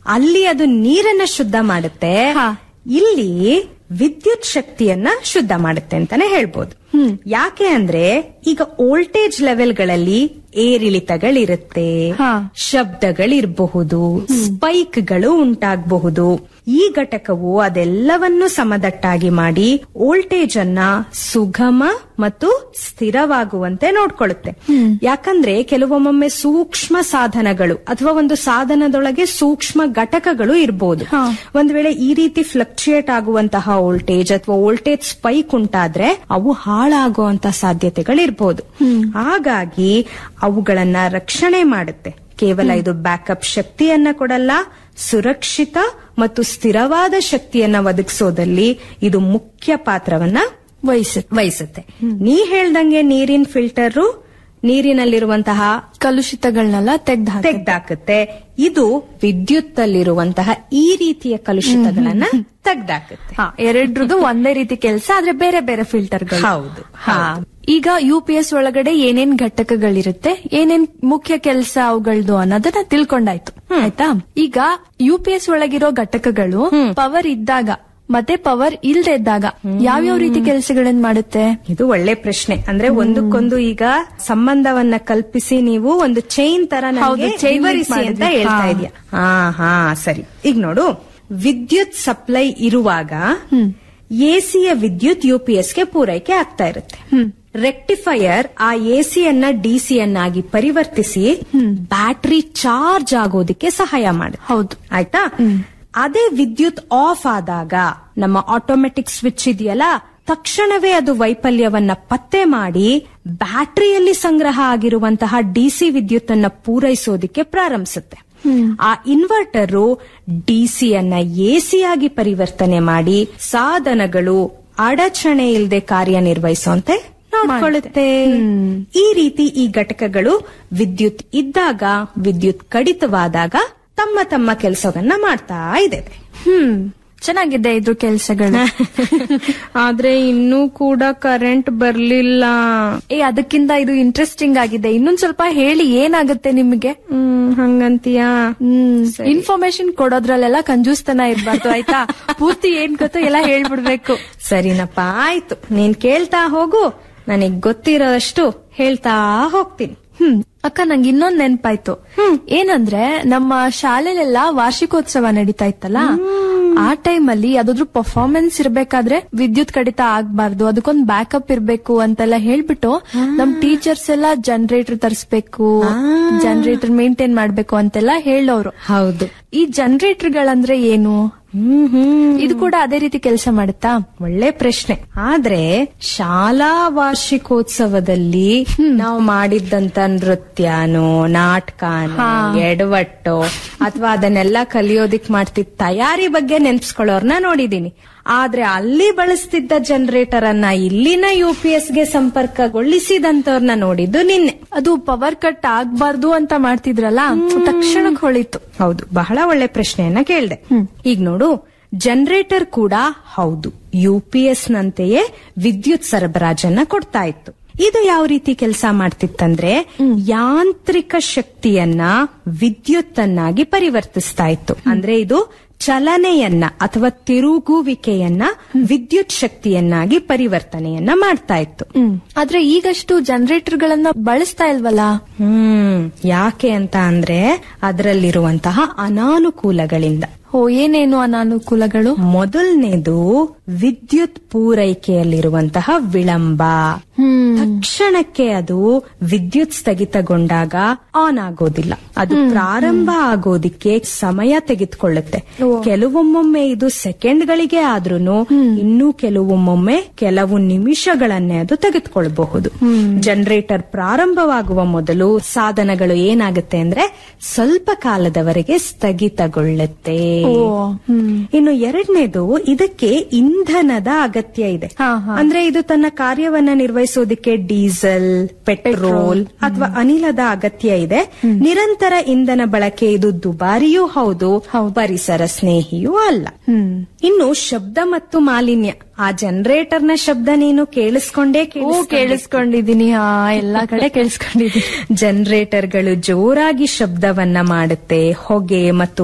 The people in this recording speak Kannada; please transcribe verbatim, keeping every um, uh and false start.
ಅಲ್ಲಿ ಅದು ನೀರನ್ನ ಶುದ್ಧ ಮಾಡುತ್ತೆ, ಇಲ್ಲಿ ವಿದ್ಯುತ್ ಶಕ್ತಿಯನ್ನ ಶುದ್ಧ ಮಾಡುತ್ತೆ ಅಂತಾನೆ ಹೇಳ್ಬೋದು. ಯಾಕೆ ಅಂದ್ರೆ ಈಗ ವೋಲ್ಟೇಜ್ ಲೆವೆಲ್ಗಳಲ್ಲಿ ಏರಿಳಿತಗಳಿರುತ್ತೆ, ಶಬ್ದಗಳಿರಬಹುದು, ಸ್ಪೈಕ್ಗಳು ಉಂಟಾಗಬಹುದು. ಈ ಘಟಕವು ಅದೆಲ್ಲವನ್ನು ಸಮದಟ್ಟಾಗಿ ಮಾಡಿ ವೋಲ್ಟೇಜ್ ಅನ್ನ ಸುಗಮ ಮತ್ತು ಸ್ಥಿರವಾಗುವಂತೆ ನೋಡ್ಕೊಳ್ಳುತ್ತೆ. ಯಾಕಂದ್ರೆ ಕೆಲವೊಮ್ಮೊಮ್ಮೆ ಸೂಕ್ಷ್ಮ ಸಾಧನಗಳು ಅಥವಾ ಒಂದು ಸಾಧನದೊಳಗೆ ಸೂಕ್ಷ್ಮ ಘಟಕಗಳು ಇರಬಹುದು. ಒಂದ್ ವೇಳೆ ಈ ರೀತಿ ಫ್ಲಕ್ಚುಯೇಟ್ ಆಗುವಂತಹ ವೋಲ್ಟೇಜ್ ಅಥವಾ ವೋಲ್ಟೇಜ್ ಸ್ಪೈಕ್ ಉಂಟಾದ್ರೆ ಅವು ಹಾಳಾಗುವಂತ ಸಾಧ್ಯತೆಗಳಿರಬಹುದು. ಹಾಗಾಗಿ ಅವುಗಳನ್ನ ರಕ್ಷಣೆ ಮಾಡುತ್ತೆ. ಕೇವಲ ಇದು ಬ್ಯಾಕಪ್ ಶಕ್ತಿಯನ್ನ ಕೊಡಲ್ಲ, ಸುರಕ್ಷಿತ ಮತ್ತು ಸ್ಥಿರವಾದ ಶಕ್ತಿಯನ್ನ ಒದಗಿಸೋದಲ್ಲಿ ಇದು ಮುಖ್ಯ ಪಾತ್ರವನ್ನ ವಹಿಸುತ್ತೆ. ನೀ ಹೇಳ್ದಂಗೆ ನೀರಿನ ಫಿಲ್ಟರ್ ನೀರಿನಲ್ಲಿರುವಂತಹ ಕಲುಷಿತಗಳನ್ನೆಲ್ಲ ತೆಗ್ದಾಕುತ್ತೆ. ಇದು ವಿದ್ಯುತ್ ಅಲ್ಲಿರುವಂತಹ ಈ ರೀತಿಯ ಕಲುಷಿತಗಳನ್ನ ತೆಗ್ದಾಕುತ್ತೆ. ಎರಡ್ರದ್ದು ಒಂದೇ ರೀತಿ ಕೆಲಸ, ಆದ್ರೆ ಬೇರೆ ಬೇರೆ ಫಿಲ್ಟರ್ಗಳು. ಹೌದು. ಈಗ ಯು ಪಿ ಎಸ್ ಒಳಗಡೆ ಏನೇನ್ ಘಟಕಗಳಿರುತ್ತೆ, ಏನೇನ್ ಮುಖ್ಯ ಕೆಲಸ ಅವುಗಳದು ಅನ್ನೋದನ್ನ ತಿಳ್ಕೊಂಡಾಯ್ತು. ಆಯ್ತಾ? ಈಗ ಯು ಪಿ ಎಸ್ ಒಳಗಿರೋ ಘಟಕಗಳು ಪವರ್ ಇದ್ದಾಗ ಮತ್ತೆ ಪವರ್ ಇಲ್ದೇ ಇದ್ದಾಗ ಯಾವ್ಯಾವ ರೀತಿ ಕೆಲಸಗಳನ್ನ ಮಾಡುತ್ತೆ? ಇದು ಒಳ್ಳೆ ಪ್ರಶ್ನೆ. ಅಂದ್ರೆ ಒಂದಕ್ಕೊಂದು ಈಗ ಸಂಬಂಧವನ್ನ ಕಲ್ಪಿಸಿ ನೀವು ಒಂದು ಚೈನ್ ತರ ವಿವರಿಸಿ ಅಂತ ಹೇಳ್ತಾ ಇದೆಯಾ? ಹಾ ಹಾ ಸರಿ. ಈಗ ನೋಡು, ವಿದ್ಯುತ್ ಸಪ್ಲೈ ಇರುವಾಗ ಎಸಿಯ ವಿದ್ಯುತ್ ಯುಪಿಎಸ್ಗೆ ಪೂರೈಕೆ ಆಗ್ತಾ ಇರುತ್ತೆ. ರೆಕ್ಟಿಫೈಯರ್ ಆ ಎಸಿಯನ್ನ ಡಿಸಿಯನ್ನಾಗಿ ಪರಿವರ್ತಿಸಿ ಬ್ಯಾಟರಿ ಚಾರ್ಜ್ ಆಗೋದಕ್ಕೆ ಸಹಾಯ ಮಾಡುತ್ತೆ. ಹೌದು, ಆಯ್ತಾ? ಅದೇ ವಿದ್ಯುತ್ ಆಫ್ ಆದಾಗ ನಮ್ಮ ಆಟೋಮೆಟಿಕ್ ಸ್ವಿಚ್ ಇದೆಯಲ್ಲ, ತಕ್ಷಣವೇ ಅದು ವೈಫಲ್ಯವನ್ನ ಪತ್ತೆ ಮಾಡಿ ಬ್ಯಾಟರಿಯಲ್ಲಿ ಸಂಗ್ರಹ ಆಗಿರುವಂತಹ ಡಿಸಿ ವಿದ್ಯುತ್ ಅನ್ನ ಪೂರೈಸೋದಕ್ಕೆ ಪ್ರಾರಂಭಿಸುತ್ತೆ. ಆ ಇನ್ವರ್ಟರ್ ಡಿಸಿಯನ್ನ ಎಸಿಯಾಗಿ ಪರಿವರ್ತನೆ ಮಾಡಿ ಸಾಧನಗಳು ಅಡಚಣೆ ಇಲ್ಲದೆ ಕಾರ್ಯನಿರ್ವಹಿಸುವಂತೆ ನೋಡ್ಕೊಳ್ಳುತ್ತೆ. ಈ ರೀತಿ ಈ ಘಟಕಗಳು ವಿದ್ಯುತ್ ಇದ್ದಾಗ, ವಿದ್ಯುತ್ ಕಡಿತವಾದಾಗ ತಮ್ಮ ತಮ್ಮ ಕೆಲಸವನ್ನ ಮಾಡ್ತಾ ಇದೆ. ಹ್ಮ್ ಚೆನ್ನಾಗಿದೆ ಇದ್ರ ಕೆಲಸಗಳು. ಆದ್ರೆ ಇನ್ನೂ ಕೂಡ ಕರೆಂಟ್ ಬರ್ಲಿಲ್ಲ. ಏ ಅದಕ್ಕಿಂತ ಇದು ಇಂಟ್ರೆಸ್ಟಿಂಗ್ ಆಗಿದೆ. ಇನ್ನೊಂದ್ ಸ್ವಲ್ಪ ಹೇಳಿ, ಏನಾಗುತ್ತೆ ನಿಮ್ಗೆ? ಹ್ಮ್ ಹಂಗಂತೀಯಾ? ಹ್ಮ್ ಇನ್ಫಾರ್ಮೇಶನ್ ಕೊಡೋದ್ರಲ್ಲೆಲ್ಲ ಕಂಜೂಸ್ತನ ಇರ್ಬಾರ್ದು, ಆಯ್ತಾ? ಪೂರ್ತಿ ಏನ್ ಗೊತ್ತೋ ಎಲ್ಲ ಹೇಳ್ಬಿಡ್ಬೇಕು. ಸರಿನಪ್ಪ, ಆಯ್ತು. ನೀನ್ ಕೇಳ್ತಾ ಹೋಗು, ನನಗ್ ಗೊತ್ತಿರೋದಷ್ಟು ಹೇಳ್ತಾ ಹೋಗ್ತೀನಿ. ಹ್ಮ್ ಅಕ್ಕ, ನಂಗೆ ಇನ್ನೊಂದ್ ನೆನ್ಪಾಯ್ತು. ಏನಂದ್ರೆ ನಮ್ಮ ಶಾಲೆಲೆಲ್ಲ ವಾರ್ಷಿಕೋತ್ಸವ ನಡೀತಾ ಇತ್ತಲ್ಲ, ಆ ಟೈಮ್ ಅಲ್ಲಿ ಯಾವ್ದಾದ್ರು ಪರ್ಫಾರ್ಮೆನ್ಸ್ ಇರ್ಬೇಕಾದ್ರೆ ವಿದ್ಯುತ್ ಕಡಿತ ಆಗ್ಬಾರ್ದು, ಅದಕ್ಕೊಂದ್ ಬ್ಯಾಕಪ್ ಇರ್ಬೇಕು ಅಂತೆಲ್ಲ ಹೇಳ್ಬಿಟ್ಟು ನಮ್ ಟೀಚರ್ಸ್ ಎಲ್ಲ ಜನರೇಟರ್ ತರಿಸ್ಬೇಕು, ಜನರೇಟರ್ ಮೇಂಟೈನ್ ಮಾಡ್ಬೇಕು ಅಂತೆಲ್ಲ ಹೇಳೋರು. ಹೌದು. ಈ ಜನರೇಟರ್ ಗಳಂದ್ರೆ ಏನು? ಹ್ಮ್ ಹ್ಮ್ ಇದು ಕೂಡ ಅದೇ ರೀತಿ ಕೆಲಸ ಮಾಡುತ್ತಾ? ಒಳ್ಳೆ ಪ್ರಶ್ನೆ. ಆದ್ರೆ ಶಾಲಾ ವಾರ್ಷಿಕೋತ್ಸವದಲ್ಲಿ ನಾವು ಮಾಡಿದ್ದಂತ ನೃತ್ಯನೋ ನಾಟಕನೋ ಎಡವಟ್ಟೋ ಅಥವಾ ಅದನ್ನೆಲ್ಲ ಕಲಿಯೋದಿಕ್ ಮಾಡ್ತಿದ್ದ ತಯಾರಿ ಬಗ್ಗೆ ನೆನ್ಪಿಸ್ಕೊಳ್ಳೋರ್ನ ನೋಡಿದೀನಿ. ಆದ್ರೆ ಅಲ್ಲಿ ಬಳಸ್ತಿದ್ದ ಜನರೇಟರ್ ಅನ್ನ ಇಲ್ಲಿನ ಯುಪಿಎಸ್ ಗೆ ಸಂಪರ್ಕಗೊಳಿಸಿದಂತವ್ರನ್ನ ನೋಡಿದ್ದು ನಿನ್ನೆ. ಅದು ಪವರ್ ಕಟ್ ಆಗ್ಬಾರ್ದು ಅಂತ ಮಾಡ್ತಿದ್ರಲ್ಲ, ತಕ್ಷಣಕ್ಕೆ ಹೊಳಿತು. ಹೌದು, ಬಹಳ ಒಳ್ಳೆ ಪ್ರಶ್ನೆಯನ್ನ ಕೇಳ್ದೆ. ಈಗ ನೋಡು, ಜನರೇಟರ್ ಕೂಡ ಹೌದು ಯುಪಿಎಸ್ ನಂತೆಯೇ ವಿದ್ಯುತ್ ಸರಬರಾಜನ್ನ ಕೊಡ್ತಾ ಇತ್ತು. ಇದು ಯಾವ ರೀತಿ ಕೆಲಸ ಮಾಡ್ತಿತ್ತಂದ್ರೆ, ಯಾಂತ್ರಿಕ ಶಕ್ತಿಯನ್ನ ವಿದ್ಯುತ್ತನ್ನಾಗಿ ಪರಿವರ್ತಿಸ್ತಾ ಇತ್ತು. ಅಂದ್ರೆ ಇದು ಚಲನೆಯನ್ನ ಅಥವಾ ತಿರುಗುವಿಕೆಯನ್ನ ವಿದ್ಯುತ್ ಶಕ್ತಿಯನ್ನಾಗಿ ಪರಿವರ್ತನೆಯನ್ನ ಮಾಡ್ತಾ ಇತ್ತು. ಆದ್ರೆ ಈಗಷ್ಟು ಜನರೇಟರ್ ಗಳನ್ನ ಬಳಸ್ತಾ ಇಲ್ವಲ್ಲ? ಹ್ಮ್ ಯಾಕೆ ಅಂತ ಅಂದ್ರೆ ಅದರಲ್ಲಿರುವಂತಹ ಅನಾನುಕೂಲಗಳಿಂದ. ಓ, ಏನೇನು ಅನಾನುಕೂಲಗಳು? ಮೊದಲನೇದು ವಿದ್ಯುತ್ ಪೂರೈಕೆಯಲ್ಲಿರುವಂತಹ ವಿಳಂಬ. ತಕ್ಷಣಕ್ಕೆ ಅದು ವಿದ್ಯುತ್ ಸ್ಥಗಿತಗೊಂಡಾಗ ಆನ್ ಆಗೋದಿಲ್ಲ, ಅದು ಪ್ರಾರಂಭ ಆಗೋದಿಕ್ಕೆ ಸಮಯ ತೆಗೆದುಕೊಳ್ಳುತ್ತೆ. ಕೆಲವೊಮ್ಮೊಮ್ಮೆ ಇದು ಸೆಕೆಂಡ್ಗಳಿಗೆ ಆದ್ರೂನು, ಇನ್ನು ಕೆಲವೊಮ್ಮೊಮ್ಮೆ ಕೆಲವು ನಿಮಿಷಗಳನ್ನೇ ಅದು ತೆಗೆದುಕೊಳ್ಳಬಹುದು. ಜನರೇಟರ್ ಪ್ರಾರಂಭವಾಗುವ ಮೊದಲು ಸಾಧನಗಳು ಏನಾಗುತ್ತೆ ಅಂದ್ರೆ ಸ್ವಲ್ಪ ಕಾಲದವರೆಗೆ ಸ್ಥಗಿತಗೊಳ್ಳುತ್ತೆ. ಇನ್ನು ಎರಡನೇದು, ಇದಕ್ಕೆ ಇಂಧನದ ಅಗತ್ಯ ಇದೆ. ಅಂದ್ರೆ ಇದು ತನ್ನ ಕಾರ್ಯವನ್ನ ನಿರ್ವಹಿಸೋದಕ್ಕೆ ಡೀಸೆಲ್, ಪೆಟ್ರೋಲ್ ಅಥವಾ ಅನಿಲದ ಅಗತ್ಯ ಇದೆ. ನಿರಂತರ ಇಂಧನ ಬಳಕೆ ಇದು ದುಬಾರಿಯೂ ಹೌದು, ಪರಿಸರ ಸ್ನೇಹಿಯೂ ಅಲ್ಲ. ಇನ್ನು ಶಬ್ದ ಮತ್ತು ಮಾಲಿನ್ಯ. ಆ ಜನರೇಟರ್ನ ಶಬ್ದ ನೀನು ಕೇಳಿಸ್ಕೊಂಡೇ ಕೇಳಿಸ್ಕೊಂಡಿದೀನಿ, ಎಲ್ಲಾ ಕಡೆ ಕೇಳಿಸ್ಕೊಂಡಿದೀನಿ. ಜನರೇಟರ್ಗಳು ಜೋರಾಗಿ ಶಬ್ದವನ್ನ ಮಾಡುತ್ತೆ, ಹೊಗೆ ಮತ್ತು